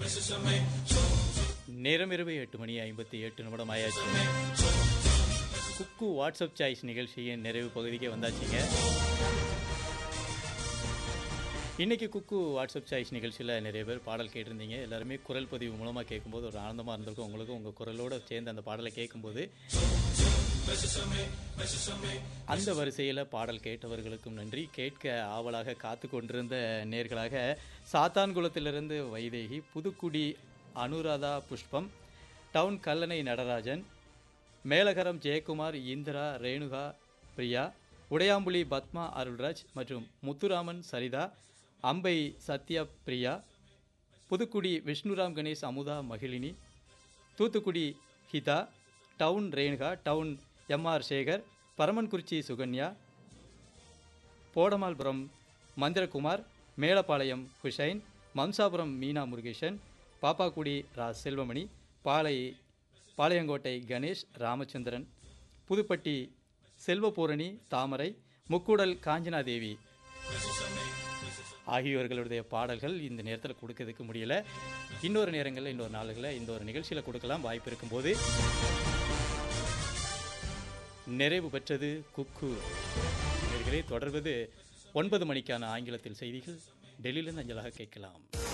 நேரம் இரவு 8:58 ஆயாச்சு. குக்கு வாட்ஸ்அப் சாய்ஸ் நிகழ்ச்சியின் நிறைவு பகுதிக்கே வந்தாச்சுங்க. இன்றைக்கி குக்கு வாட்ஸ்அப் சாய்ஸ் நிகழ்ச்சியில் நிறைய பேர் பாடல் கேட்டிருந்தீங்க. எல்லாருமே குரல் பதிவு மூலமாக கேட்கும்போது ஒரு ஆனந்தமாக இருந்திருக்கும். உங்களுக்கும் உங்கள் குரலோடு சேர்ந்து அந்த பாடலை கேட்கும்போது அந்த வரிசையில் பாடல் கேட்டவர்களுக்கும் நன்றி. கேட்க ஆவலாக காத்து கொண்டிருந்த நேர்களாக சாத்தான்குளத்திலிருந்து வைதேகி, புதுக்குடி அனுராதா புஷ்பம், டவுன் கல்லணை நடராஜன், மேலகரம் ஜெயக்குமார், இந்திரா, ரேணுகா, பிரியா, உடையாம்புலி பத்மா அருள்ராஜ் மற்றும் முத்துராமன் சரிதா, அம்பை சத்யா பிரியா, புதுக்குடி விஷ்ணுராம் கணேஷ், அமுதா மகிழினி, தூத்துக்குடி ஹிதா, down Renuka, down MR Sekar, Paramankurichi Sukanya, போடமால்புரம் மந்திரகுமார், Melapalayam Hussain, Mamsapuram Meena Murugesan, Pappakudi ரா செல்வமணி, பாளையங்கோட்டை கணேஷ் ராமச்சந்திரன், புதுப்பட்டி செல்வபூரணி தாமரை, முக்கூடல் காஞ்சனாதேவி ஆகியோர்களுடைய பாடல்கள் இந்த நேரத்தில் கொடுக்கறதுக்கு முடியல. இன்னொரு நேரங்களில், இன்னொரு நாளுகளில், இந்த ஒரு நிகழ்ச்சியில் கொடுக்கலாம் வாய்ப்பு இருக்கும்போது. நிறைவு பெற்றது குக்கு. நேயர்களே, தொடர்வது 9 மணிக்கான ஆங்கிலத்தில் செய்திகள் டெல்லியிலிருந்து அஞ்சலாக கேட்கலாம்.